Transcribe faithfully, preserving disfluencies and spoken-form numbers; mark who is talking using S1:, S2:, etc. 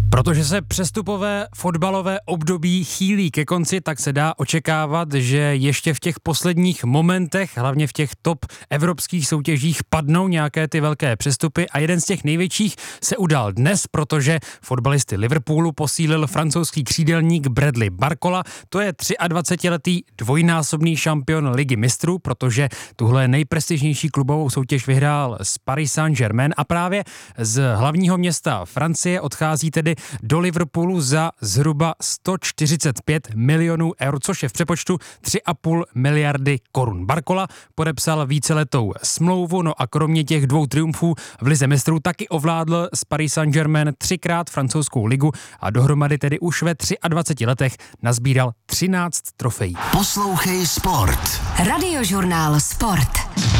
S1: Protože se přestupové fotbalové období chýlí ke konci, tak se dá očekávat, že ještě v těch posledních momentech, hlavně v těch top evropských soutěžích, padnou nějaké ty velké přestupy a jeden z těch největších se udál dnes, protože fotbalisty Liverpoolu posílil francouzský křídelník Bradley Barcola. To je dvacetiletý dvojnásobný šampion Ligy mistrů, protože tuhle nejprestižnější klubovou soutěž vyhrál s Paris Saint-Germain a právě z hlavního města Francie odchází tedy do Liverpoolu za zhruba sto čtyřicet pět milionů eur, což je v přepočtu tři a půl miliardy korun. Barcola podepsal víceletou smlouvu, no a kromě těch dvou triumfů v Lize mistrů taky ovládl s Paris Saint-Germain třikrát francouzskou ligu a dohromady tedy už ve dvaceti třech letech nazbíral třináct trofejí.
S2: Poslouchej Sport.
S3: Radiožurnál Sport.